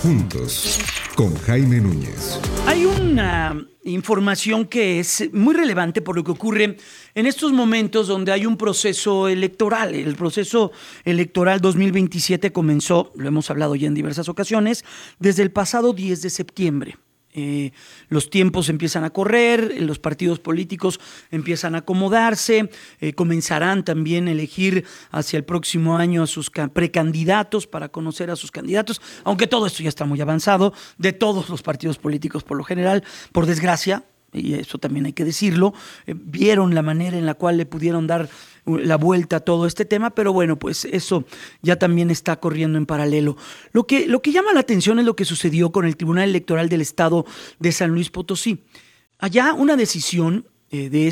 Juntos, con Jaime Núñez. Hay una información que es muy relevante por lo que ocurre en estos momentos donde hay un proceso electoral. El proceso electoral 2027 comenzó, lo hemos hablado ya en diversas ocasiones, desde el pasado 10 de septiembre. Los tiempos empiezan a correr, los partidos políticos empiezan a acomodarse, comenzarán también a elegir hacia el próximo año a sus precandidatos para conocer a sus candidatos, aunque todo esto ya está muy avanzado, de todos los partidos políticos por lo general, por desgracia, y eso también hay que decirlo, vieron la manera en la cual le pudieron dar la vuelta a todo este tema, pero bueno, pues eso ya también está corriendo en paralelo. Lo que llama la atención es lo que sucedió con el Tribunal Electoral del Estado de San Luis Potosí. Allá una decisión de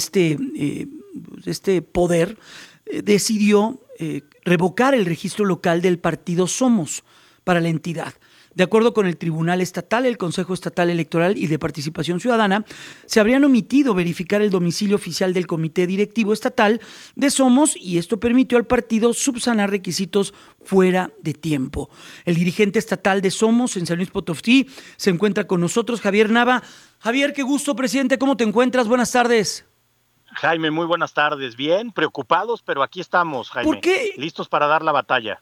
este poder decidió revocar el registro local del partido Somos para la entidad. De acuerdo con el Tribunal Estatal, el Consejo Estatal Electoral y de Participación Ciudadana, se habrían omitido verificar el domicilio oficial del Comité Directivo Estatal de Somos y esto permitió al partido subsanar requisitos fuera de tiempo. El dirigente estatal de Somos en San Luis Potosí se encuentra con nosotros, Javier Nava. Javier, qué gusto, presidente, ¿cómo te encuentras? Buenas tardes. Jaime, muy buenas tardes. Bien, preocupados, pero aquí estamos, Jaime. ¿Por qué? Listos para dar la batalla.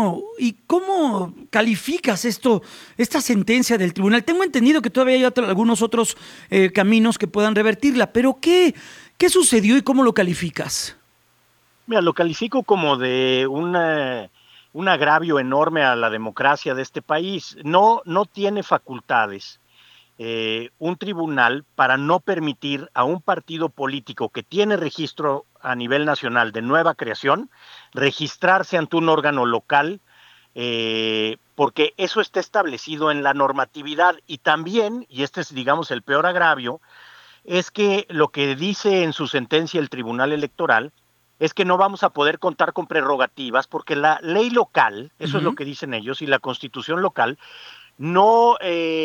¿Cómo calificas esta sentencia del tribunal? Tengo entendido que todavía hay algunos otros caminos que puedan revertirla, pero ¿qué sucedió y cómo lo calificas? Mira, lo califico como de un agravio enorme a la democracia de este país. No tiene facultades un tribunal para no permitir a un partido político que tiene registro a nivel nacional de nueva creación registrarse ante un órgano local, porque eso está establecido en la normatividad y también, y este es digamos el peor agravio, es que lo que dice en su sentencia el Tribunal Electoral es que no vamos a poder contar con prerrogativas porque la ley local, eso es lo que dicen ellos, y la constitución local no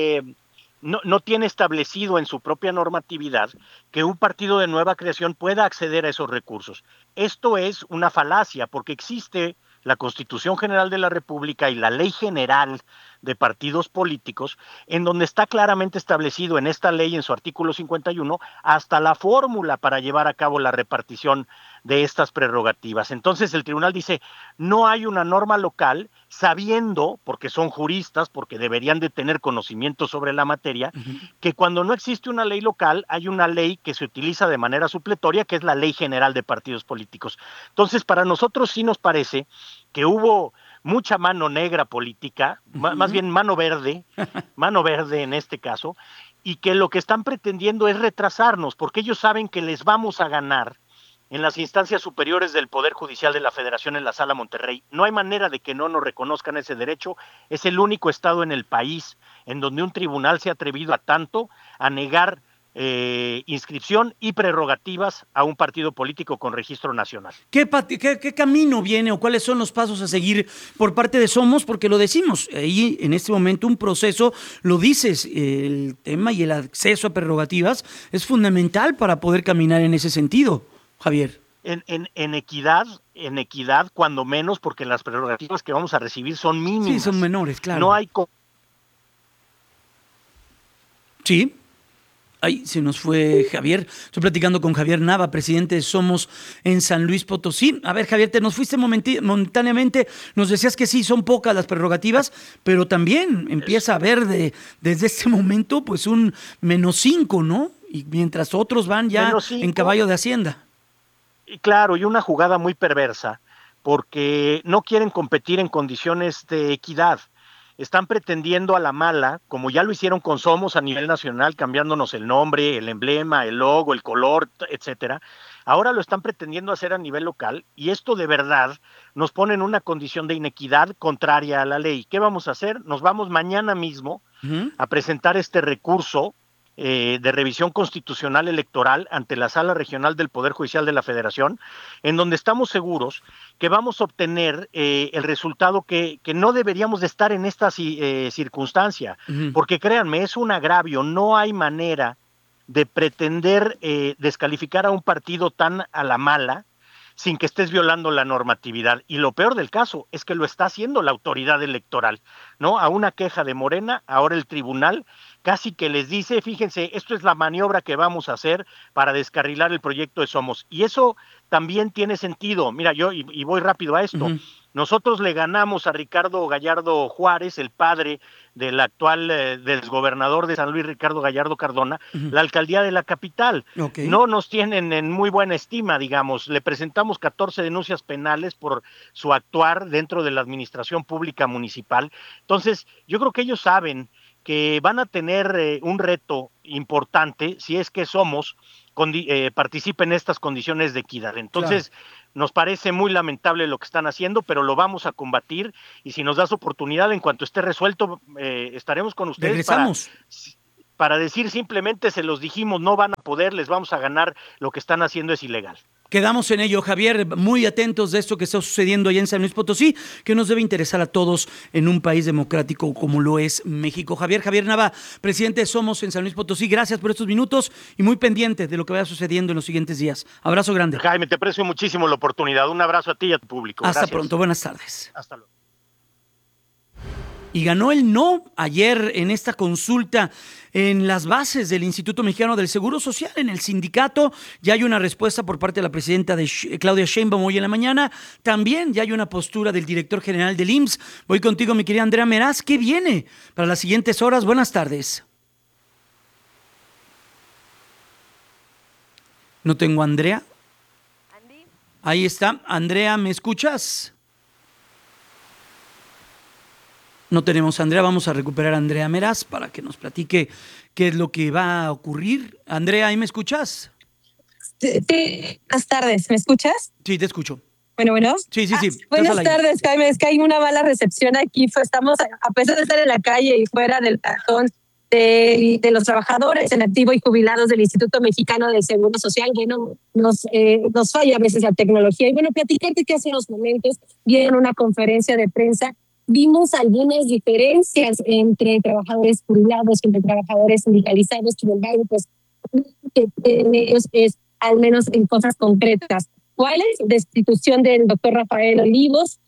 tiene establecido en su propia normatividad que un partido de nueva creación pueda acceder a esos recursos. Esto es una falacia porque existe la Constitución General de la República y la Ley General de Partidos Políticos, en donde está claramente establecido en esta ley, en su artículo 51, hasta la fórmula para llevar a cabo la repartición de estas prerrogativas. Entonces el tribunal dice, no hay una norma local, sabiendo, porque son juristas, porque deberían de tener conocimiento sobre la materia, que cuando no existe una ley local, hay una ley que se utiliza de manera supletoria, que es la Ley General de Partidos Políticos. Entonces, para nosotros sí nos parece que hubo mucha mano negra política, más bien mano verde en este caso, y que lo que están pretendiendo es retrasarnos, porque ellos saben que les vamos a ganar en las instancias superiores del Poder Judicial de la Federación en la Sala Monterrey. No hay manera de que no nos reconozcan ese derecho. Es el único estado en el país en donde un tribunal se ha atrevido a tanto a negar inscripción y prerrogativas a un partido político con registro nacional. ¿Qué camino viene o cuáles son los pasos a seguir por parte de Somos? Porque lo decimos, ahí en este momento un proceso, lo dices, el tema y el acceso a prerrogativas es fundamental para poder caminar en ese sentido, Javier. En equidad, cuando menos, porque las prerrogativas que vamos a recibir son mínimas. Sí, son menores, claro. No hay... Sí. Ay, se nos fue Javier. Estoy platicando con Javier Nava, presidente de Somos en San Luis Potosí. A ver, Javier, te nos fuiste momentáneamente. Nos decías que sí, son pocas las prerrogativas, pero también empieza a haber desde este momento pues un -5, ¿no? Y mientras otros van ya en caballo de Hacienda. Claro, y una jugada muy perversa, porque no quieren competir en condiciones de equidad. Están pretendiendo a la mala, como ya lo hicieron con Somos a nivel nacional, cambiándonos el nombre, el emblema, el logo, el color, etcétera. Ahora lo están pretendiendo hacer a nivel local y esto de verdad nos pone en una condición de inequidad contraria a la ley. ¿Qué vamos a hacer? Nos vamos mañana mismo a presentar este recurso de revisión constitucional electoral ante la Sala Regional del Poder Judicial de la Federación, en donde estamos seguros que vamos a obtener el resultado que no deberíamos de estar en esta circunstancia, porque créanme, es un agravio, no hay manera de pretender descalificar a un partido tan a la mala sin que estés violando la normatividad. Y lo peor del caso es que lo está haciendo la autoridad electoral, ¿no? A una queja de Morena, ahora el tribunal casi que les dice, fíjense, esto es la maniobra que vamos a hacer para descarrilar el proyecto de Somos. Y eso también tiene sentido. Mira, yo, y voy rápido a esto, nosotros le ganamos a Ricardo Gallardo Juárez, el padre del actual del gobernador de San Luis, Ricardo Gallardo Cardona, la alcaldía de la capital. Okay. No nos tienen en muy buena estima, digamos. Le presentamos 14 denuncias penales por su actuar dentro de la administración pública municipal. Entonces, yo creo que ellos saben que van a tener un reto importante si es que Somos participa en estas condiciones de equidad. Entonces, nos parece muy lamentable lo que están haciendo, pero lo vamos a combatir, y si nos das oportunidad, en cuanto esté resuelto, estaremos con ustedes. Regresamos. Para decir simplemente, se los dijimos, no van a poder, les vamos a ganar, lo que están haciendo es ilegal. Quedamos en ello, Javier, muy atentos de esto que está sucediendo allá en San Luis Potosí, que nos debe interesar a todos en un país democrático como lo es México. Javier Nava, presidente de Somos en San Luis Potosí, gracias por estos minutos y muy pendiente de lo que vaya sucediendo en los siguientes días. Abrazo grande. Jaime, te aprecio muchísimo la oportunidad. Un abrazo a ti y a tu público. Hasta Gracias. pronto, buenas tardes. Hasta luego. Y ganó el no ayer en esta consulta en las bases del Instituto Mexicano del Seguro Social, en el sindicato. Ya hay una respuesta por parte de la presidenta Claudia Sheinbaum hoy en la mañana. También ya hay una postura del director general del IMSS. Voy contigo, mi querida Andrea Meraz. ¿Qué viene para las siguientes horas? Buenas tardes. No tengo a Andrea. Ahí está. Andrea, ¿me escuchas? No tenemos a Andrea, vamos a recuperar a Andrea Meraz para que nos platique qué es lo que va a ocurrir. Andrea, ¿ahí me escuchas? Sí, buenas tardes, ¿me escuchas? Sí, te escucho. Bueno. Sí. Buenas tardes, Jaime, es que hay una mala recepción aquí. Estamos, a pesar de estar en la calle y fuera del cajón de los trabajadores en activo y jubilados del Instituto Mexicano del Seguro Social, bueno, nos falla a veces la tecnología. Y bueno, platicarte que hace unos momentos vieron una conferencia de prensa. Vimos algunas diferencias entre trabajadores jubilados, entre trabajadores sindicalizados, sin embargo, pues, ellos es al menos en cosas concretas. ¿Cuál es la destitución del doctor Rafael Olivos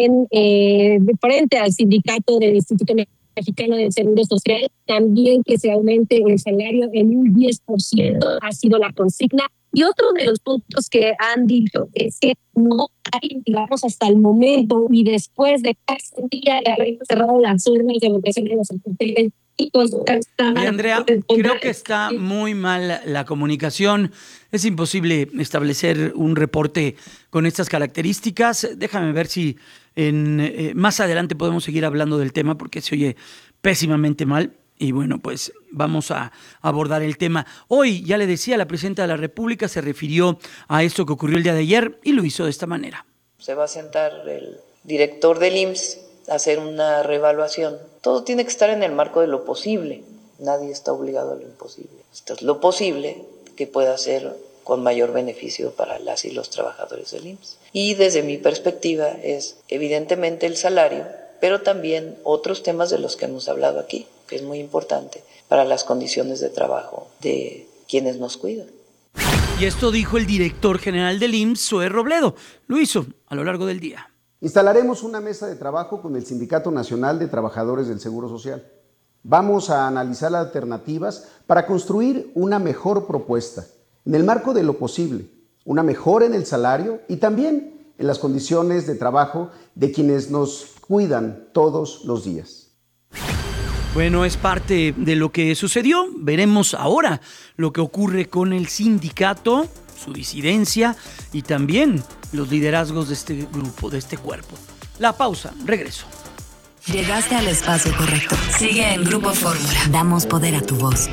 frente al sindicato del Instituto Mexicano del Seguro Social? También que se aumente el salario en un 10% ha sido la consigna. Y otro de los puntos que han dicho es que no hay, digamos, hasta el momento y después de casi un día de haber cerrado las urnas de votación de los asistentes. Oye, Andrea, creo que está muy mal la comunicación. Es imposible establecer un reporte con estas características. Déjame ver si más adelante podemos seguir hablando del tema, porque se oye pésimamente mal. Y bueno, pues vamos a abordar el tema. Hoy, ya le decía, la presidenta de la República se refirió a esto que ocurrió el día de ayer y lo hizo de esta manera. Se va a sentar el director del IMSS a hacer una reevaluación. Todo tiene que estar en el marco de lo posible. Nadie está obligado a lo imposible. Esto es lo posible que pueda ser con mayor beneficio para las y los trabajadores del IMSS. Y desde mi perspectiva es evidentemente el salario, pero también otros temas de los que hemos hablado aquí, que es muy importante para las condiciones de trabajo de quienes nos cuidan. Y esto dijo el director general del IMSS, Zoé Robledo. Lo hizo a lo largo del día. Instalaremos una mesa de trabajo con el Sindicato Nacional de Trabajadores del Seguro Social. Vamos a analizar las alternativas para construir una mejor propuesta, en el marco de lo posible, una mejora en el salario y también en las condiciones de trabajo de quienes nos cuidan todos los días. Bueno, es parte de lo que sucedió. Veremos ahora lo que ocurre con el sindicato, su disidencia y también los liderazgos de este grupo, de este cuerpo. La pausa, regreso. Llegaste al espacio correcto. Sigue en Grupo Fórmula. Damos poder a tu voz.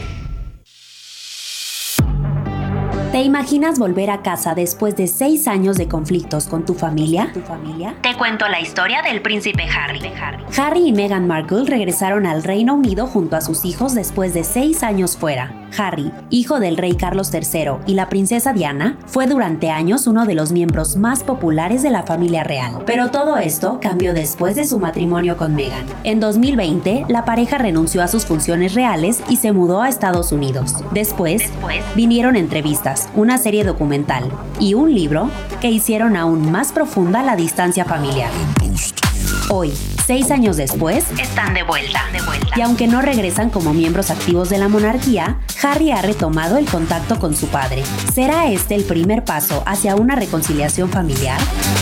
¿Te imaginas volver a casa después de 6 años de conflictos con tu familia? Te cuento la historia del príncipe Harry. Harry y Meghan Markle regresaron al Reino Unido junto a sus hijos después de 6 años fuera. Harry, hijo del rey Carlos III y la princesa Diana, fue durante años uno de los miembros más populares de la familia real. Pero todo esto cambió después de su matrimonio con Meghan. En 2020, la pareja renunció a sus funciones reales y se mudó a Estados Unidos. Después vinieron entrevistas, una serie documental y un libro que hicieron aún más profunda la distancia familiar. Hoy, 6 años después, están de vuelta. Y aunque no regresan como miembros activos de la monarquía, Harry ha retomado el contacto con su padre. ¿Será este el primer paso hacia una reconciliación familiar?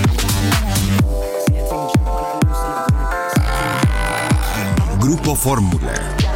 Grupo Fórmula.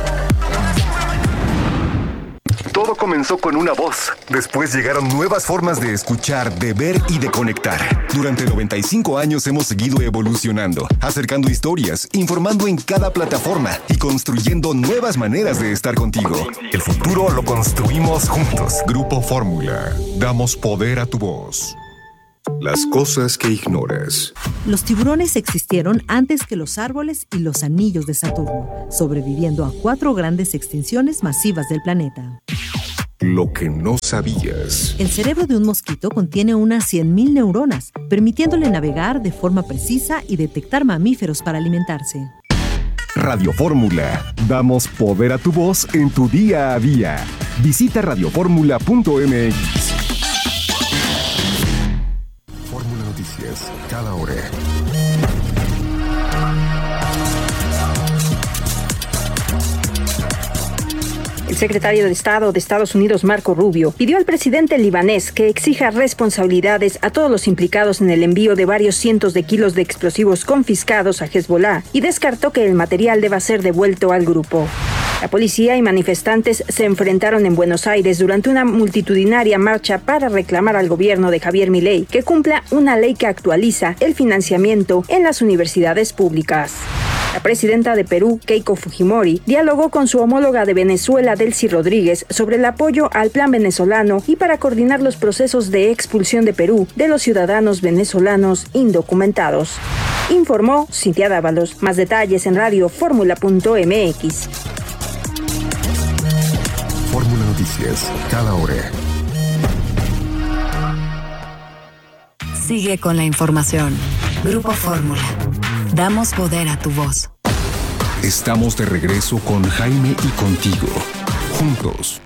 Todo comenzó con una voz. Después llegaron nuevas formas de escuchar, de ver y de conectar. Durante 95 años hemos seguido evolucionando, acercando historias, informando en cada plataforma y construyendo nuevas maneras de estar contigo. El futuro lo construimos juntos. Grupo Fórmula. Damos poder a tu voz. Las cosas que ignoras. Los tiburones existieron antes que los árboles y los anillos de Saturno, sobreviviendo a 4 grandes extinciones masivas del planeta. Lo que no sabías. El cerebro de un mosquito contiene unas 100.000 neuronas, permitiéndole navegar de forma precisa y detectar mamíferos para alimentarse. Radio Fórmula. Damos poder a tu voz en tu día a día. Visita radioformula.mx. Fórmula Noticias, cada hora. El secretario de Estado de Estados Unidos, Marco Rubio, pidió al presidente libanés que exija responsabilidades a todos los implicados en el envío de varios cientos de kilos de explosivos confiscados a Hezbollah y descartó que el material deba ser devuelto al grupo. La policía y manifestantes se enfrentaron en Buenos Aires durante una multitudinaria marcha para reclamar al gobierno de Javier Milei que cumpla una ley que actualiza el financiamiento en las universidades públicas. La presidenta de Perú, Keiko Fujimori, dialogó con su homóloga de Venezuela, Delcy Rodríguez, sobre el apoyo al plan venezolano y para coordinar los procesos de expulsión de Perú de los ciudadanos venezolanos indocumentados. Informó Cintia Dávalos. Más detalles en radioformula.mx. Fórmula Noticias, cada hora. Sigue con la información. Grupo Fórmula. Damos poder a tu voz. Estamos de regreso con Jaime y contigo. Juntos.